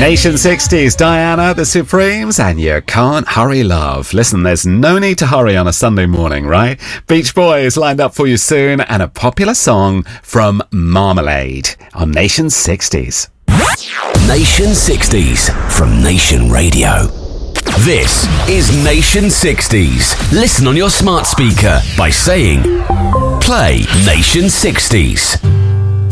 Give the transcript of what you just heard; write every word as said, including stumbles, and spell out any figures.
Nation sixties, Diana, the Supremes, and You Can't Hurry Love. Listen, there's no need to hurry on a Sunday morning, right? Beach Boys lined up for you soon, and a popular song from Marmalade on Nation sixties. Nation sixties from Nation Radio. This is Nation sixties. Listen on your smart speaker by saying, play Nation sixties.